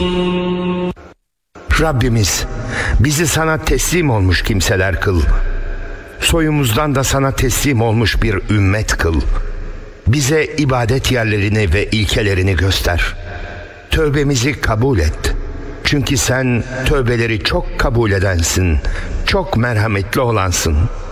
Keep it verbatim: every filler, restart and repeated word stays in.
Rabbimiz bizi sana teslim olmuş kimseler kıl. Soyumuzdan da sana teslim olmuş bir ümmet kıl. Bize ibadet yerlerini ve ilkelerini göster. Tövbemizi kabul et. Çünkü sen tövbeleri çok kabul edensin, çok merhametli olansın.